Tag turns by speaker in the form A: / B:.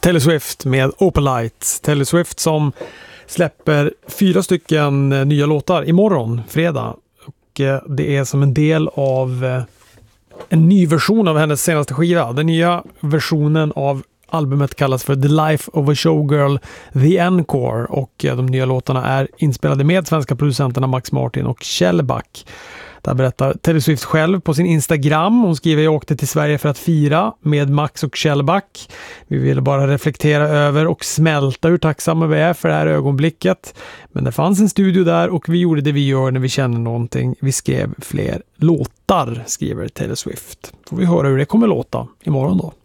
A: Taylor Swift med Open Light. Taylor Swift som släpper 4 stycken nya låtar imorgon, fredag. Och det är som en del av en ny version av hennes senaste skiva. Den nya versionen av albumet kallas för The Life of a Showgirl, The Encore, och de nya låtarna är inspelade med svenska producenterna Max Martin och Kjellback. Där berättar Taylor Swift själv på sin Instagram. Hon skriver: jag åkte till Sverige för att fira med Max och Kjellback. Vi ville bara reflektera över och smälta hur tacksamma vi är för det här ögonblicket. Men det fanns en studio där och vi gjorde det vi gör när vi känner någonting. Vi skrev fler låtar, skriver Taylor Swift. Får vi höra hur det kommer låta imorgon då.